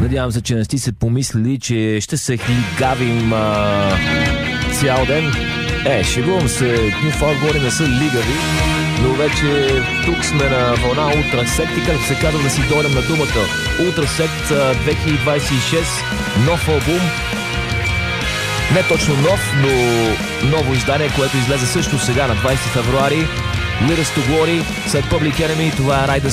Надявам се, че не сте се помислили, че ще се хлигавим цял ден. Шегувам се, Нюфаут говори не са лигави, но вече тук сме на вълна Ултрасект и както се казва да си дойдем на думата. Ултрасект 2026, нов албум. Не точно нов, но ново издание, което излезе също сега на 20 февруари. Lyrics to Glory, след Public Enemy, това е Ride the